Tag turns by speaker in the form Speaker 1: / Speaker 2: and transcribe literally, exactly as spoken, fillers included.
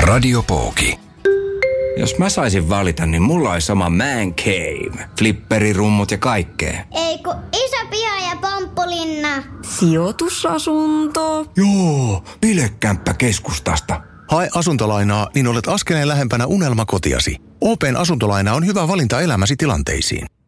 Speaker 1: Radiopooki.
Speaker 2: Jos mä saisin valita, niin mulla olisi sama man cave. Flipperirummut ja kaikkea.
Speaker 3: Ei kun iso piha ja pomppulinna.
Speaker 4: Sijoitusasunto.
Speaker 2: Joo, bilekämppä keskustasta.
Speaker 5: Hae asuntolainaa, niin olet askeleen lähempänä unelmakotiasi. O P:n asuntolaina on hyvä valinta elämäsi tilanteisiin.